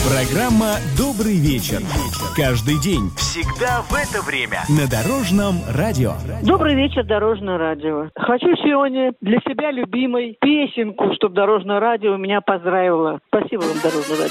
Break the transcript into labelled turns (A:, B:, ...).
A: Программа «Добрый вечер». Каждый день. Всегда в это время. На Дорожном радио.
B: Добрый вечер, Дорожное радио. Хочу сегодня для себя любимой песенку, чтобы Дорожное радио меня поздравило. Спасибо вам, Дорожное радио.